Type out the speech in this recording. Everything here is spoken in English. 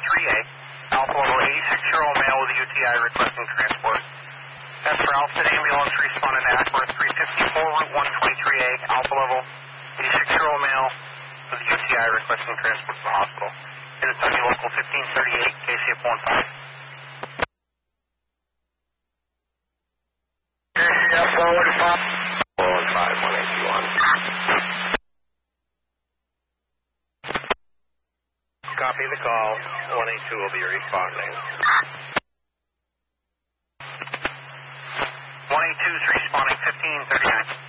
Alpha level 86-year-old male with a UTI requesting transport. That's for Alpha ambulance responding to Ashworth 354 Route 123A, Alpha level 86-year-old male with a UTI requesting transport to the hospital. Kentucky local 1538, KCF 15. KCF 415. 415, 181. Copy the call. 182 will be responding. 182 is responding 1539.